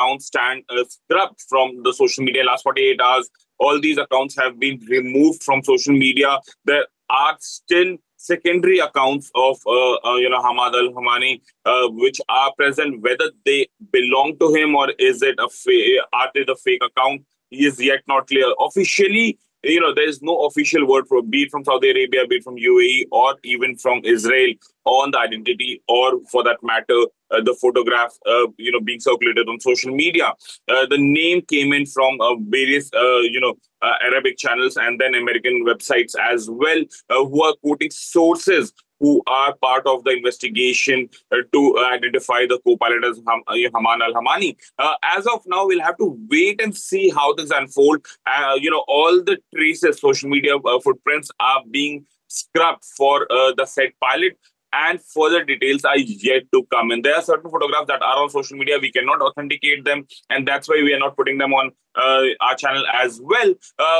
accounts stand scrubbed from the social media last 48 hours. All these accounts have been removed from social media. There are still secondary accounts of Hamad Al Hamani, which are present. Whether they belong to him or is it are they the fake account, is yet not clear. Officially, there is no official word for, be it from Saudi Arabia, be it from UAE, or even from Israel, on the identity, or for that matter, the photograph, being circulated on social media. The name came in from various, Arabic channels and then American websites as well, who are quoting sources who are part of the investigation to identify the co-pilot as Haman Al-Hamani. As of now, we'll have to wait and see how things unfold. All the traces, social media footprints are being scrubbed for the said pilot, and further details are yet to come. And there are certain photographs that are on social media. We cannot authenticate them, and that's why we are not putting them on our channel as well.